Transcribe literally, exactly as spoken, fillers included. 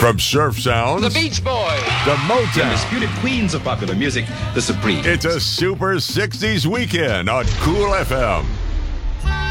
From surf sounds The Beach Boys. to Motown. Undisputed queens of popular music, the Supremes. It's a Super sixties weekend on Cool F M.